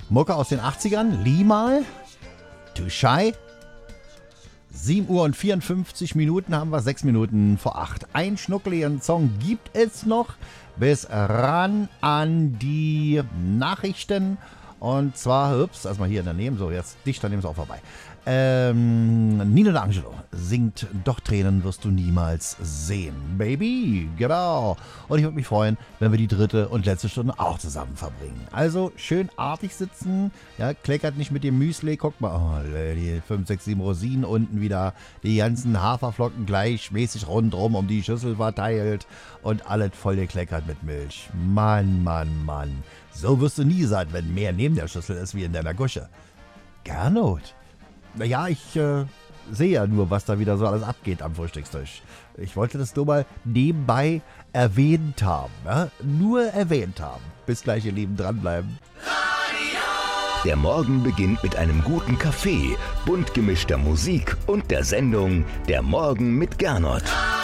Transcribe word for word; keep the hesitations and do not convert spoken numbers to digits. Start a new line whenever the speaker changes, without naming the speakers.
Mucke aus den achtzigern, Limal, Too Shy. sieben Uhr und vierundfünfzig Minuten haben wir, sechs Minuten vor acht. Ein schnuckeligen Song gibt es noch bis ran an die Nachrichten. Und zwar, ups, erstmal hier daneben, so jetzt dicht daneben ist auch vorbei. Ähm, Nino D'Angelo singt Doch Tränen wirst du niemals sehen. Baby, genau. Und ich würde mich freuen, wenn wir die dritte und letzte Stunde auch zusammen verbringen. Also schön artig sitzen, ja, kleckert nicht mit dem Müsli. Guck mal, oh, die fünf, sechs, sieben Rosinen unten wieder, die ganzen Haferflocken gleichmäßig rundherum um die Schüssel verteilt und alles voll gekleckert mit Milch. Mann, Mann, Mann. So wirst du nie sein, wenn mehr neben der Schüssel ist wie in deiner Gusche. Gernot. Naja, ich äh, sehe ja nur, was da wieder so alles abgeht am Frühstückstisch. Ich wollte das nur mal nebenbei erwähnt haben. Ja? Nur erwähnt haben. Bis gleich, ihr Lieben, dranbleiben.
Der Morgen beginnt mit einem guten Kaffee, bunt gemischter Musik und der Sendung Der Morgen mit Gernot.